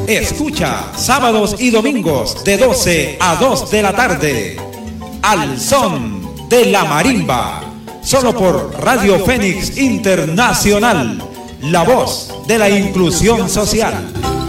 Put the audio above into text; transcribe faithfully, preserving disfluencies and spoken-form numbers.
Escucha sábados y domingos de doce a dos de la tarde. Al son de la marimba. Solo por Radio Fénix Internacional. La voz de la inclusión social.